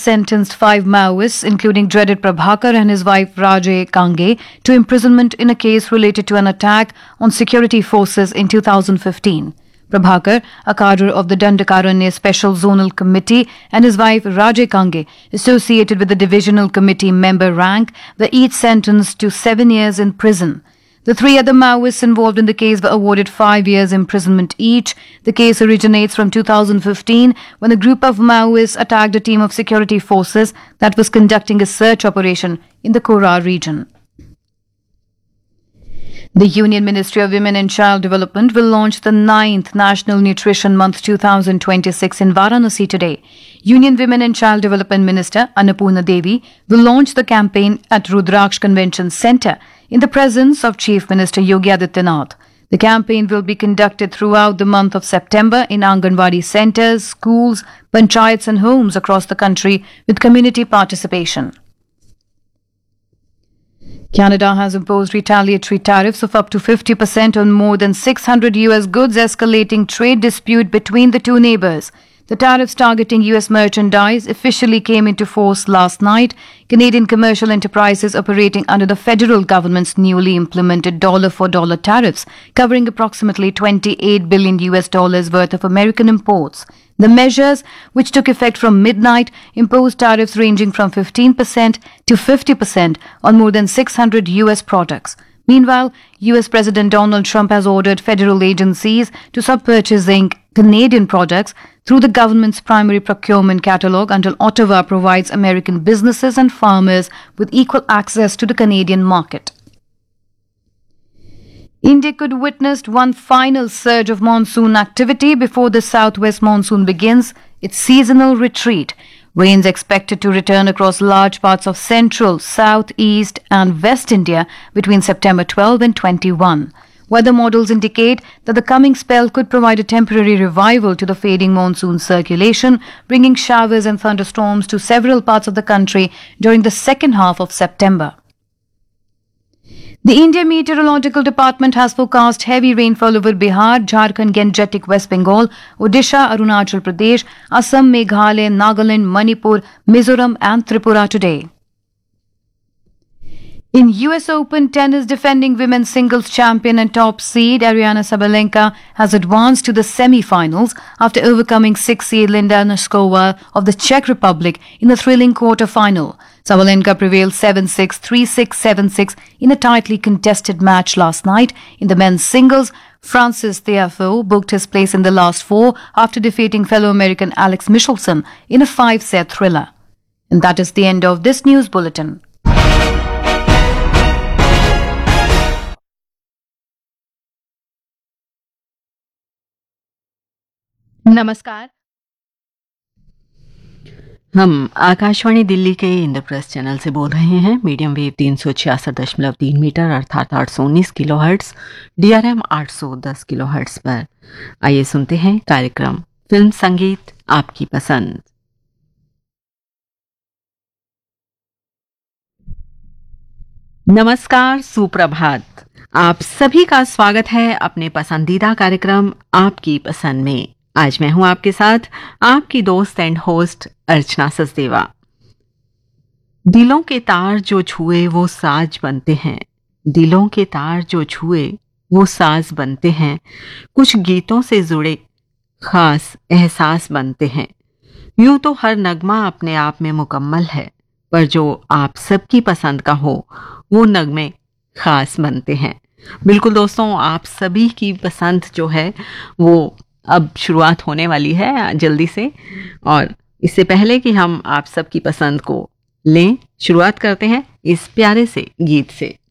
sentenced 5 Maoists, including dreaded Prabhakar and his wife Rajay Kange, to imprisonment in a case related to an attack on security forces in 2015. Prabhakar, a cadre of the Dandakaranya Special Zonal Committee, and his wife Rajay Kange, associated with the Divisional Committee member rank, were each sentenced to 7 years in prison. The 3 other Maoists involved in the case were awarded 5 years imprisonment each. The case originates from 2015 when a group of Maoists attacked a team of security forces that was conducting a search operation in the Kora region. The Union Ministry of Women and Child Development will launch the 9th National Nutrition Month 2026 in Varanasi today. Union Women and Child Development Minister Annapurna Devi will launch the campaign at Rudraksh Convention Centre in the presence of Chief Minister Yogi Adityanath. The campaign will be conducted throughout the month of September in Anganwadi centres, schools, panchayats and homes across the country with community participation. Canada has imposed retaliatory tariffs of up to 50% on more than 600 US goods, escalating trade dispute between the two neighbours. The tariffs targeting US merchandise officially came into force last night. Canadian commercial enterprises operating under the federal government's newly implemented dollar-for-dollar tariffs, covering approximately $28 billion worth of American imports. The measures, which took effect from midnight, imposed tariffs ranging from 15% to 50% on more than 600 US products. Meanwhile, US President Donald Trump has ordered federal agencies to stop purchasing Canadian products through the government's primary procurement catalogue until Ottawa provides American businesses and farmers with equal access to the Canadian market. India could witness one final surge of monsoon activity before the southwest monsoon begins its seasonal retreat. Rains expected to return across large parts of central, south, east and west India between September 12 and 21. Weather models indicate that the coming spell could provide a temporary revival to the fading monsoon circulation, bringing showers and thunderstorms to several parts of the country during the second half of September. The India Meteorological Department has forecast heavy rainfall over Bihar, Jharkhand, Gangetic, West Bengal, Odisha, Arunachal Pradesh, Assam, Meghalaya, Nagaland, Manipur, Mizoram and Tripura today. In US Open tennis, defending women's singles champion and top seed Aryna Sabalenka has advanced to the semi-finals after overcoming 6th seed Linda Noskova of the Czech Republic in a thrilling quarter-final. Sabalenka prevailed 7-6, 3-6, 7-6 in a tightly contested match last night. In the men's singles, Francis Tiafoe booked his place in the last 4 after defeating fellow American Alex Michelson in a 5-set thriller. And that is the end of this news bulletin. नमस्कार, हम आकाशवाणी दिल्ली के Indraprastha channel से बोल रहे हैं। Medium wave 366.3 metre अर्थात 819 kilohertz, DRM 810 kilohertz पर। आइए सुनते हैं कार्यक्रम फिल्म संगीत आपकी पसंद। नमस्कार, सुप्रभात। आप सभी का स्वागत है अपने पसंदीदा कार्यक्रम आपकी पसंद में। आज मैं हूं आपके साथ आपकी दोस्त एंड होस्ट अर्चना सचदेवा। दिलों के तार जो छुए वो साज बनते हैं, दिलों के तार जो छुए वो साज बनते हैं, कुछ गीतों से जुड़े खास एहसास बनते हैं। यूं तो हर नगमा अपने आप में मुकम्मल है, पर जो आप सबकी पसंद का हो वो नगमे खास बनते हैं। बिल्कुल दोस्तों, आप सभी की पसंद जो है वो अब शुरुआत होने वाली है जल्दी से, और इससे पहले कि हम आप सबकी पसंद को लें, शुरुआत करते हैं इस प्यारे से गीत से।